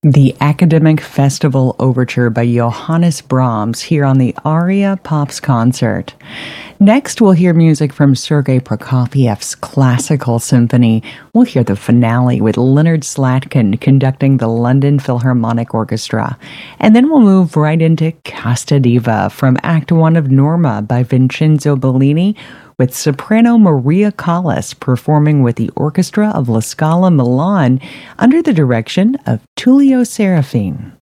The Academic Festival Overture by Johannes Brahms here on the Aria Pops concert. Next, we'll hear music from Sergei Prokofiev's Classical Symphony. We'll hear the finale with Leonard Slatkin conducting the London Philharmonic Orchestra. And then we'll move right into Casta Diva from Act One of Norma by Vincenzo Bellini, with soprano Maria Callas performing with the Orchestra of La Scala Milan under the direction of Tullio Serafin.